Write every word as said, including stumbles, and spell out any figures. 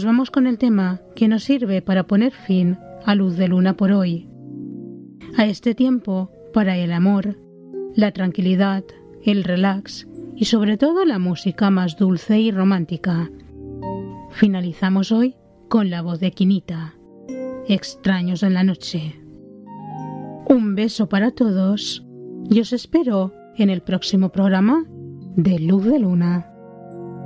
vamos con el tema que nos sirve para poner fin a Luz de Luna por hoy. A este tiempo para el amor, la tranquilidad, el relax y sobre todo la música más dulce y romántica. Finalizamos hoy con la voz de Quinita. Extraños en la noche. Un beso para todos y os espero en el próximo programa de Luz de Luna.